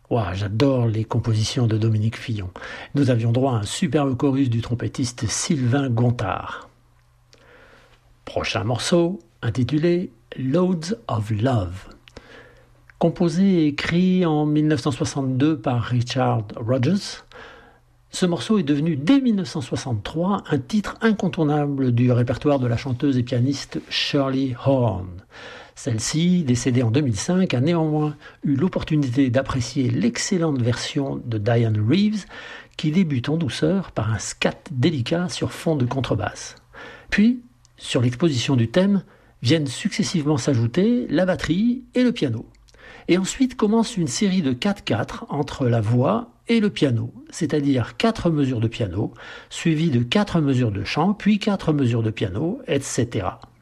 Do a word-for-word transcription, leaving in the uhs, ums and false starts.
Ouah, j'adore les compositions de Dominique Fillon. Nous avions droit à un superbe chorus du trompettiste Sylvain Gontard. Prochain morceau, intitulé Loads of Love. Composé et écrit en dix-neuf cent soixante-deux par Richard Rodgers, ce morceau est devenu dès dix-neuf cent soixante-trois un titre incontournable du répertoire de la chanteuse et pianiste Shirley Horn. Celle-ci, décédée en deux mille cinq, a néanmoins eu l'opportunité d'apprécier l'excellente version de Dianne Reeves qui débute en douceur par un scat délicat sur fond de contrebasse. Puis, sur l'exposition du thème, viennent successivement s'ajouter la batterie et le piano. Et ensuite commence une série de quatre quatre entre la voix et le piano, c'est-à-dire quatre mesures de piano, suivies de quatre mesures de chant, puis quatre mesures de piano, et cetera.